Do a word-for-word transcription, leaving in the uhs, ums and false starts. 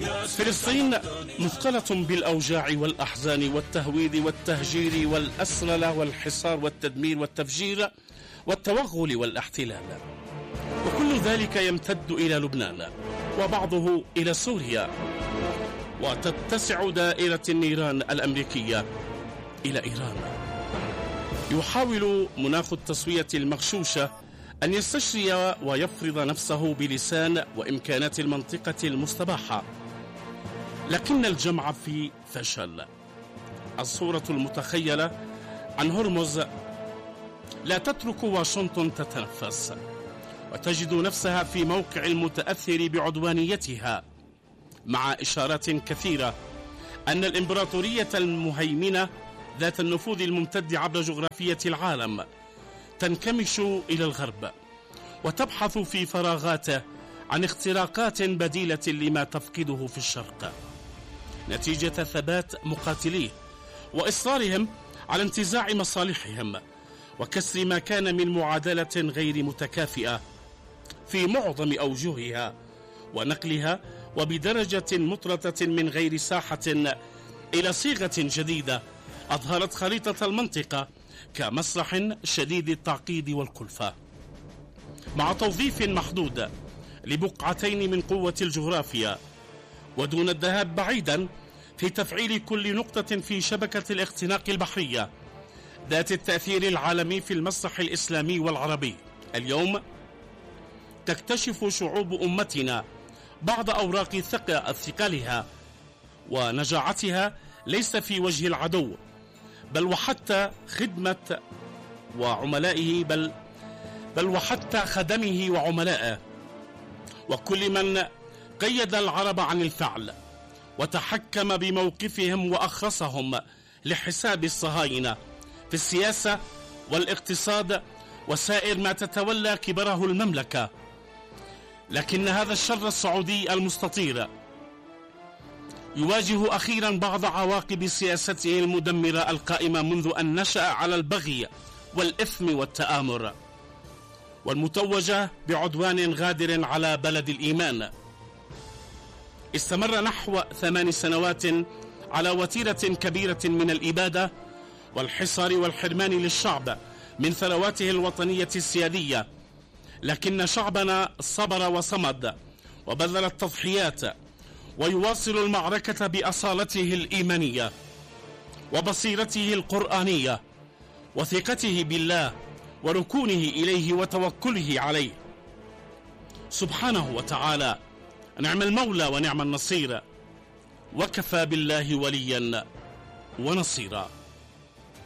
فلسطين مثقلة بالأوجاع والأحزان والتهويد والتهجير والأسرلة والحصار والتدمير والتفجير والتوغل والاحتلال، وكل ذلك يمتد إلى لبنان وبعضه إلى سوريا، وتتسع دائرة النيران الأمريكية إلى إيران. يحاول مناخ التسوية المغشوشة أن يستشري ويفرض نفسه بلسان وإمكانات المنطقة المستباحة، لكن الجمع في فشل. الصورة المتخيلة عن هرمز لا تترك واشنطن تتنفس، وتجد نفسها في موقع المتأثر بعدوانيتها، مع إشارات كثيرة أن الإمبراطورية المهيمنة ذات النفوذ الممتد عبر جغرافية العالم تنكمش إلى الغرب، وتبحث في فراغاته عن اختراقات بديلة لما تفقده في الشرق، نتيجة ثبات مقاتليه وإصرارهم على انتزاع مصالحهم وكسر ما كان من معادلة غير متكافئة في معظم أوجهها، ونقلها وبدرجة مطرة من غير ساحة إلى صيغة جديدة أظهرت خريطة المنطقة كمسرح شديد التعقيد والكلفة، مع توظيف محدود لبقعتين من قوة الجغرافيا، ودون الذهاب بعيدا في تفعيل كل نقطة في شبكة الاختناق البحرية ذات التأثير العالمي في المسرح الإسلامي والعربي. اليوم تكتشف شعوب أمتنا بعض أوراق ثقلها ونجاعتها ليس في وجه العدو بل وحتى خدمة وعملائه بل بل وحتى خدمه وعملائه، وكل من قيد العرب عن الفعل وتحكم بموقفهم وأخرسهم لحساب الصهاينة في السياسة والاقتصاد وسائر ما تتولى كبره المملكة. لكن هذا الشر السعودي المستطير يواجه أخيرا بعض عواقب سياسته المدمرة القائمة منذ أن نشأ على البغي والإثم والتآمر، والمتوجة بعدوان غادر على بلد الإيمان. استمر نحو ثمان سنوات على وتيرة كبيرة من الإبادة والحصار والحرمان للشعب من ثرواته الوطنية السيادية، لكن شعبنا صبر وصمد وبذل التضحيات، ويواصل المعركة بأصالته الإيمانية وبصيرته القرآنية وثقته بالله وركونه إليه وتوكله عليه سبحانه وتعالى. نعم المولى ونعم النصير، وكفى بالله وليا ونصيرا.